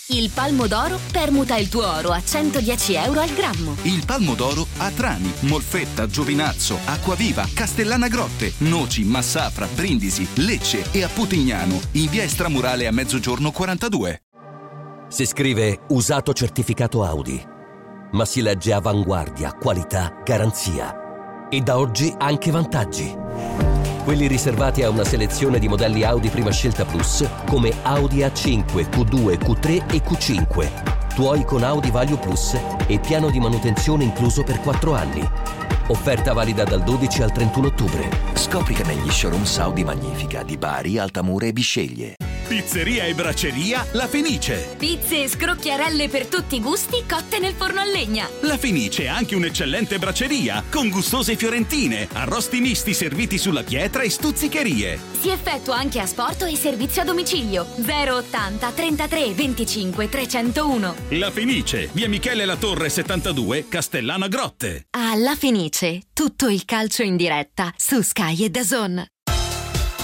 Il Palmo d'Oro permuta il tuo oro a 110 euro al grammo. Il Palmo d'Oro a Trani, Molfetta, Giovinazzo, Acquaviva, Castellana Grotte, Noci, Massafra, Brindisi, Lecce e a Putignano in via Estramurale a Mezzogiorno 42. Si scrive usato certificato Audi, ma si legge avanguardia, qualità, garanzia. E da oggi anche vantaggi. Quelli riservati a una selezione di modelli Audi Prima Scelta Plus come Audi A5, Q2, Q3 e Q5. Tuoi con Audi Value Plus e piano di manutenzione incluso per 4 anni. Offerta valida dal 12 al 31 ottobre. Scopri che negli showrooms Audi Magnifica di Bari, Altamura e Bisceglie. Pizzeria e bracceria La Fenice. Pizze e scrocchiarelle per tutti i gusti cotte nel forno a legna. La Fenice è anche un'eccellente bracceria con gustose fiorentine, arrosti misti serviti sulla pietra e stuzzicherie. Si effettua anche asporto e servizio a domicilio. 080 33 25 301. La Fenice, via Michele Latorre 72, Castellana Grotte. A La Fenice, tutto il calcio in diretta su Sky e DAZN.